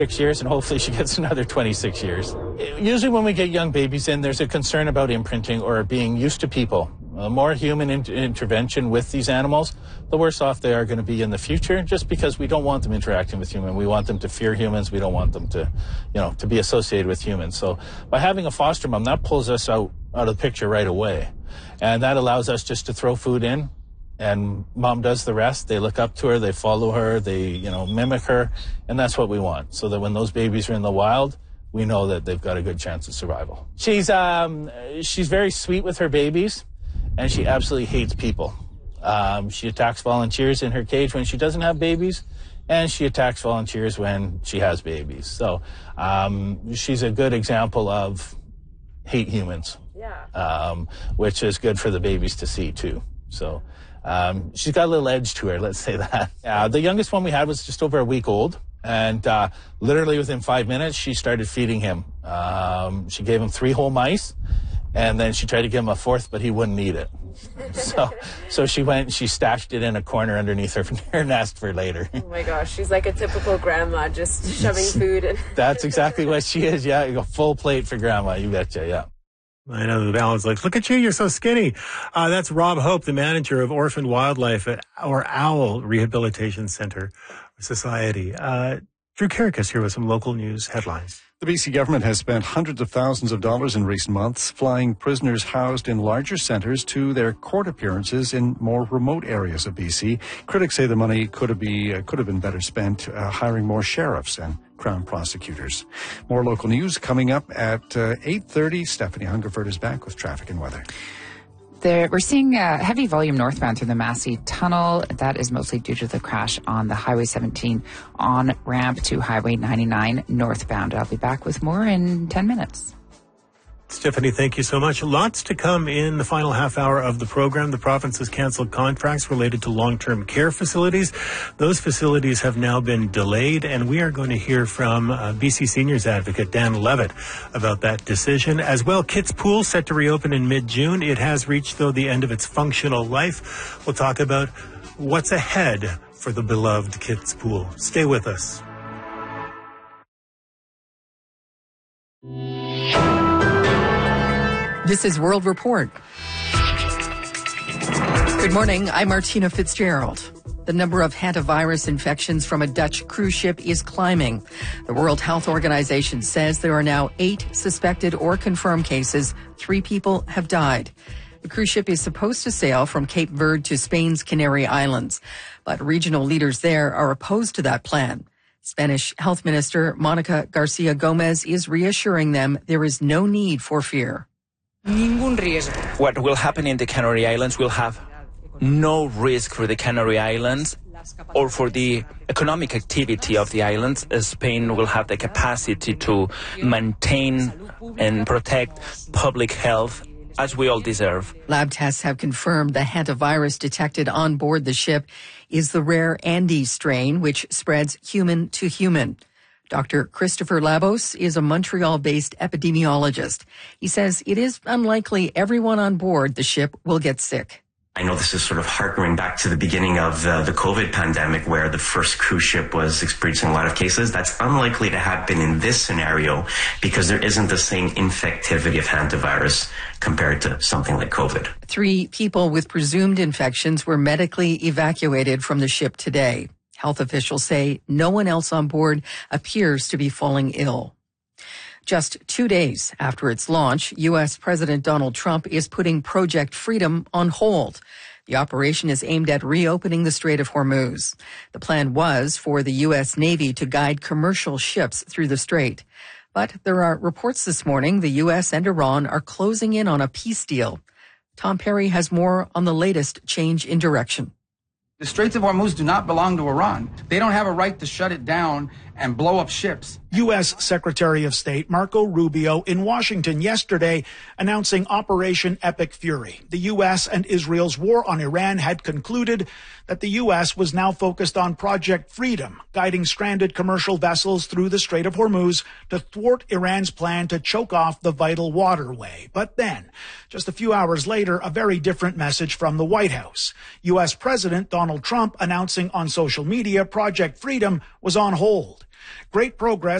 years, and hopefully she gets another 26 years. Usually when we get young babies in, there's a concern about imprinting or being used to people. More human intervention with these animals, the worse off they are going to be in the future, just because we don't want them interacting with humans. We want them to fear humans. We don't want them to, to be associated with humans. So by having a foster mom, that pulls us out of the picture right away. And that allows us just to throw food in, and mom does the rest. They look up to her, they follow her, they, mimic her, and that's what we want. So that when those babies are in the wild, we know that they've got a good chance of survival. She's very sweet with her babies, and she absolutely hates people. She attacks volunteers in her cage when she doesn't have babies, and she attacks volunteers when she has babies. So she's a good example of hate humans, which is good for the babies to see too. So she's got a little edge to her, let's say that. The youngest one we had was just over a week old, and literally within 5 minutes, she started feeding him. She gave him 3 whole mice, and then she tried to give him a 4th, but he wouldn't eat it. So she went and she stashed it in a corner underneath her nest for later. Oh my gosh, she's like a typical grandma, just shoving food in. That's exactly what she is, yeah. A full plate for grandma, you betcha, yeah. I know Alan's like, look at you, you're so skinny. That's Rob Hope, the manager of Orphan Wildlife at our OWL Rehabilitation Center Society. Drew Carricus here with some local news headlines. The BC government has spent hundreds of thousands of dollars in recent months flying prisoners housed in larger centres to their court appearances in more remote areas of BC. Critics say the money could have been better spent hiring more sheriffs and Crown prosecutors. More local news coming up at 8:30. Stephanie Hungerford is back with traffic and weather. We're seeing heavy volume northbound through the Massey Tunnel. That is mostly due to the crash on the Highway 17 on ramp to Highway 99 northbound. I'll be back with more in 10 minutes. Stephanie, thank you so much. Lots to come in the final half hour of the program. The province has canceled contracts related to long-term care facilities. Those facilities have now been delayed, and we are going to hear from BC Seniors Advocate Dan Levitt about that decision. As well, Kitts Pool set to reopen in mid-June. It has reached, though, the end of its functional life. We'll talk about what's ahead for the beloved Kitts Pool. Stay with us. This is World Report. Good morning. I'm Martina Fitzgerald. The number of hantavirus infections from a Dutch cruise ship is climbing. The World Health Organization says there are now 8 suspected or confirmed cases. 3 people have died. The cruise ship is supposed to sail from Cape Verde to Spain's Canary Islands, but regional leaders there are opposed to that plan. Spanish Health Minister Monica Garcia Gomez is reassuring them there is no need for fear. What will happen in the Canary Islands will have no risk for the Canary Islands or for the economic activity of the islands. Spain will have the capacity to maintain and protect public health as we all deserve. Lab tests have confirmed the hantavirus detected on board the ship is the rare Andes strain, which spreads human to human. Dr. Christopher Labos is a Montreal-based epidemiologist. He says it is unlikely everyone on board the ship will get sick. I know this is sort of harkening back to the beginning of the COVID pandemic where the first cruise ship was experiencing a lot of cases. That's unlikely to happen in this scenario because there isn't the same infectivity of hantavirus compared to something like COVID. 3 people with presumed infections were medically evacuated from the ship today. Health officials say no one else on board appears to be falling ill. Just 2 days after its launch, U.S. President Donald Trump is putting Project Freedom on hold. The operation is aimed at reopening the Strait of Hormuz. The plan was for the U.S. Navy to guide commercial ships through the strait. But there are reports this morning the U.S. and Iran are closing in on a peace deal. Tom Perry has more on the latest change in direction. The Straits of Hormuz do not belong to Iran. They don't have a right to shut it down and blow up ships. U.S. Secretary of State Marco Rubio in Washington yesterday announcing Operation Epic Fury. The U.S. and Israel's war on Iran had concluded that the U.S. was now focused on Project Freedom, guiding stranded commercial vessels through the Strait of Hormuz to thwart Iran's plan to choke off the vital waterway. But then, just a few hours later, a very different message from the White House. U.S. President Donald Trump announcing on social media Project Freedom was on hold. Great progress